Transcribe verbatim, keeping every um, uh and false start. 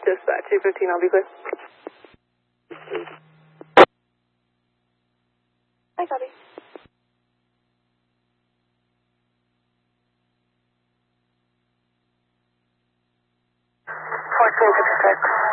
Dispatch two fifteen, I'll be clear. Hi, copy. fourteen sixty-six.